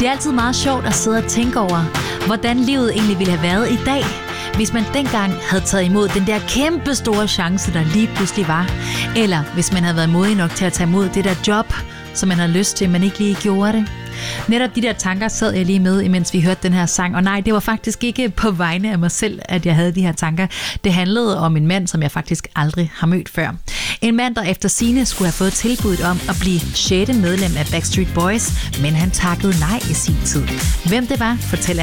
Det er altid meget sjovt at sidde og tænke over, hvordan livet egentlig ville have været i dag, hvis man dengang havde taget imod den der kæmpe store chance, der lige pludselig var. Eller hvis man havde været modig nok til at tage imod det der job, som man havde lyst til, men ikke lige gjorde det. Netop de der tanker sad jeg lige med, imens vi hørte den her sang. Og nej, det var faktisk ikke på vegne af mig selv, at jeg havde de her tanker. Det handlede om en mand, som jeg faktisk aldrig har mødt før. En mand, der efter sigende skulle have fået tilbuddet om at blive 6. medlem af Backstreet Boys, men han takkede nej i sin tid. Hvem det var, fortæller